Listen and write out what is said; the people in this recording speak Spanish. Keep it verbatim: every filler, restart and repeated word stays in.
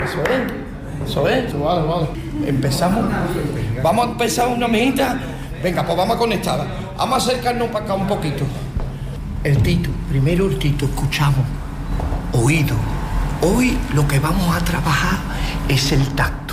Eso es, eso es, vale, vale. Empezamos, vamos a empezar una mejita. Venga, pues vamos a conectar. Vamos a acercarnos para acá un poquito. El Tito, primero el Tito, escuchamos. Oído. Hoy lo que vamos a trabajar es el tacto.